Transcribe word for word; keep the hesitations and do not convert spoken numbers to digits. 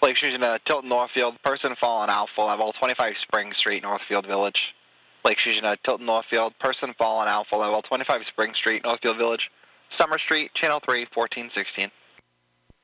Lake Fusion, uh, Tilton Northfield, person fallen Alpha level, twenty-five Spring Street, Northfield Village. Lake Fusion, uh, Tilton Northfield, person fallen Alpha level, twenty-five Spring Street, Northfield Village. Summer Street, Channel three, fourteen sixteen.